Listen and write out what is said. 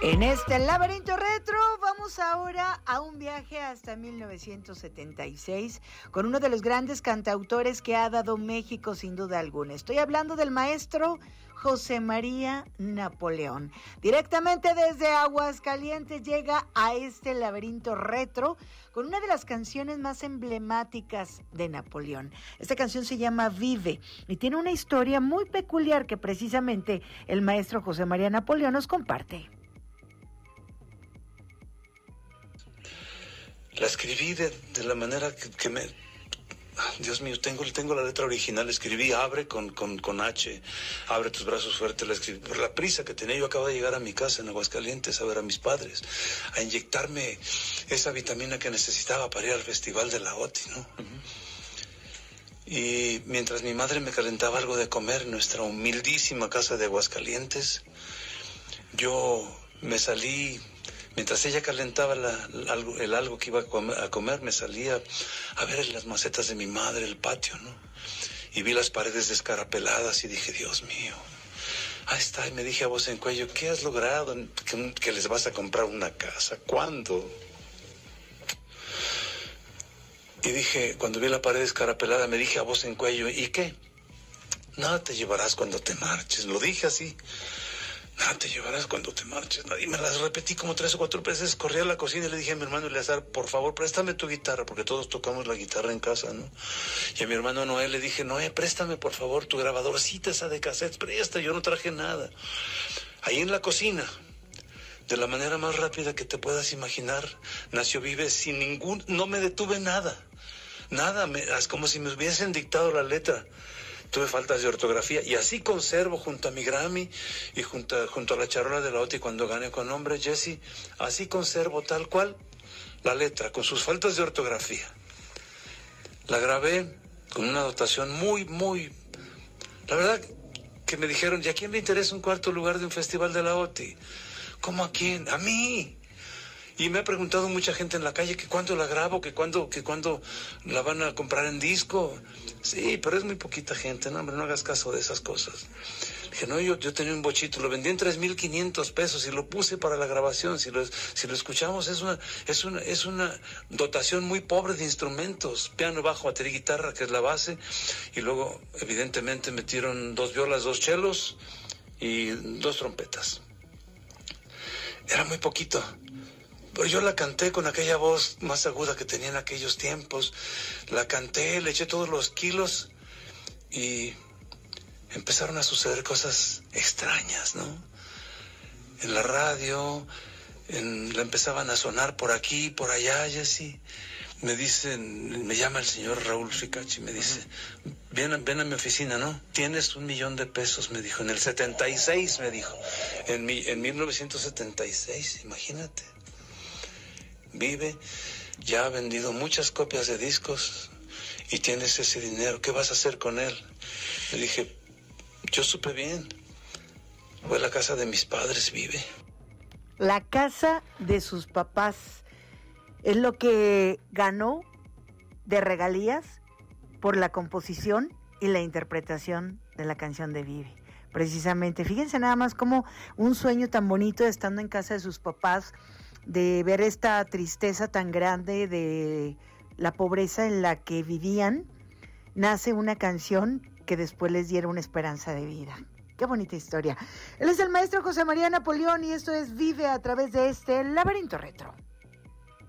En este laberinto retro vamos ahora a un viaje hasta 1976 con uno de los grandes cantautores que ha dado México sin duda alguna. Estoy hablando del maestro José María Napoleón. Directamente desde Aguascalientes llega a este laberinto retro con una de las canciones más emblemáticas de Napoleón. Esta canción se llama Vive y tiene una historia muy peculiar que precisamente el maestro José María Napoleón nos comparte. La escribí de la manera que me... Dios mío, tengo la letra original. Escribí abre con H, abre tus brazos fuertes. La escribí por la prisa que tenía. Yo acababa de llegar a mi casa en Aguascalientes a ver a mis padres, a inyectarme esa vitamina que necesitaba para ir al festival de la OTI, ¿no? Y mientras mi madre me calentaba algo de comer en nuestra humildísima casa de Aguascalientes, yo me salí. Mientras ella calentaba el algo que iba a comer, me salía a ver las macetas de mi madre, el patio, ¿no? Y vi las paredes descarapeladas y dije, Dios mío, ahí está. Y me dije a voz en cuello, ¿qué has logrado? ¿Que les vas a comprar una casa? ¿Cuándo? Y dije, cuando vi la pared descarapelada, me dije a voz en cuello, ¿y qué? Nada te llevarás cuando te marches. Lo dije así. Nada te llevarás cuando te marches. Y me las repetí como 3 o 4 veces. Corrí a la cocina y le dije a mi hermano Eleazar, por favor, préstame tu guitarra, porque todos tocamos la guitarra en casa, ¿no? Y a mi hermano Noé le dije, Noé, préstame por favor tu grabadorcita esa de cassettes, presta, yo no traje nada. Ahí en la cocina, de la manera más rápida que te puedas imaginar, nació Vive sin ningún... No me detuve nada. Es como si me hubiesen dictado la letra. Tuve faltas de ortografía y así conservo junto a mi Grammy y junto a la charola de la OTI cuando gané con nombre Jesse, así conservo tal cual la letra con sus faltas de ortografía. La grabé con una dotación muy, la verdad que me dijeron, ¿y a quién le interesa un cuarto lugar de un festival de la OTI? ¿Cómo a quién? A mí. Y me ha preguntado mucha gente en la calle que cuándo la grabo, que cuándo la van a comprar en disco. Sí, pero es muy poquita gente, no, hombre, no hagas caso de esas cosas. Dije, no, yo tenía un bochito, lo vendí en 3,500 pesos y lo puse para la grabación. Si lo escuchamos, es una dotación muy pobre de instrumentos. Piano, bajo, batería, guitarra, que es la base. Y luego, evidentemente, metieron 2 violas, 2 chelos y 2 trompetas. Era muy poquito. Pero yo la canté con aquella voz más aguda que tenía en aquellos tiempos. La canté, le eché todos los kilos y empezaron a suceder cosas extrañas, ¿no? En la radio, la empezaban a sonar por aquí, por allá, Jessy. Me llama el señor Raúl Ficachi, me dice, ven a mi oficina, ¿no? Tienes 1,000,000 de pesos, me dijo, en el 76, me dijo, en 1976, imagínate. Vive, ya ha vendido muchas copias de discos y tienes ese dinero, ¿qué vas a hacer con él? Le dije, yo supe bien, fue la casa de mis padres, Vive. La casa de sus papás es lo que ganó de regalías por la composición y la interpretación de la canción de Vive. Precisamente, fíjense nada más como un sueño tan bonito estando en casa de sus papás, de ver esta tristeza tan grande de la pobreza en la que vivían, nace una canción que después les diera una esperanza de vida. Qué bonita historia. Él es el maestro José María Napoleón y esto es Vive a través de este laberinto retro.